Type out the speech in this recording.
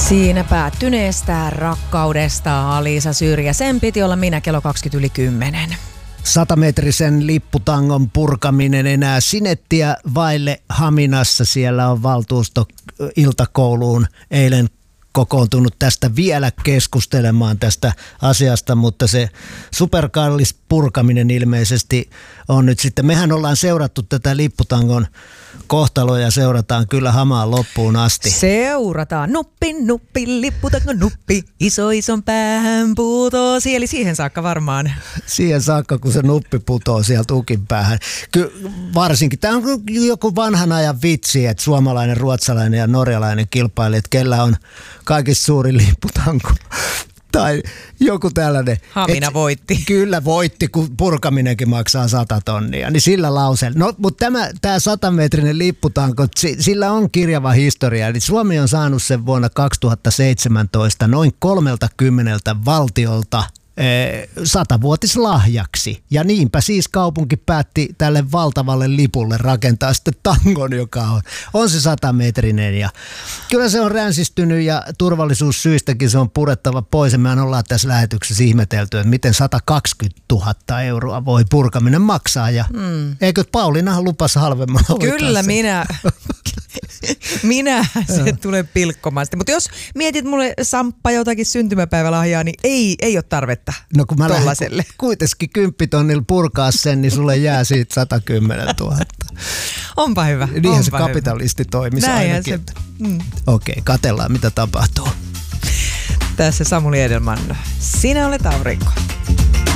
Siinä päättyneestä rakkaudesta Alisa Syrjä. Sen piti olla minä kello 20:10. 100-metrisen lipputangon purkaminen enää sinettiä vaille Haminassa. Siellä on valtuusto iltakouluun eilen kokoontunut tästä vielä keskustelemaan tästä asiasta, mutta se superkallis purkaminen ilmeisesti on nyt sitten. Mehän ollaan seurattu tätä lipputangon kohtaloa ja seurataan kyllä hamaan loppuun asti. Seurataan. Nuppi, lipputangon nuppi, ison päähän putosi. Eli siihen saakka varmaan. Siihen saakka, kun se nuppi putoo sieltä ukin päähän. Varsinkin. Tämä on joku vanhan ajan vitsi, että suomalainen, ruotsalainen ja norjalainen kilpailijat, kellä on kaikista suurin lipputanko. Tai joku tällainen. Hamina voitti. Kyllä voitti, kun purkaminenkin maksaa 100 tonnia. Niin sillä lauseella. No, mutta tämä 100-metrinen lipputanko, sillä on kirjava historia. Eli Suomi on saanut sen vuonna 2017 noin 30 valtiolta 100-vuotislahjaksi. Ja niinpä siis kaupunki päätti tälle valtavalle lipulle rakentaa sitten tangon, joka on se 100-metrinen. Ja kyllä se on ränsistynyt ja turvallisuussyistäkin se on purettava pois. Ja mehän ollaan tässä lähetyksessä ihmetelty, että miten 120 000 euroa voi purkaminen maksaa. Ja eikö Pauliinahan lupasi halvemmalla? Kyllä minä se tulee pilkkomaan. Mutta jos mietit mulle Samppa jotakin syntymäpäivälahjaa, niin ei ole tarvetta. No kun mä lähden kuitenkin 10 tonnilla purkaa sen, niin sulle jää siitä 110 000. Onpa hyvä. Niinhän se kapitalisti toimisi ainakin. Okei, katsellaan mitä tapahtuu. Tässä Samuli Edelman. Sinä olet aurinko.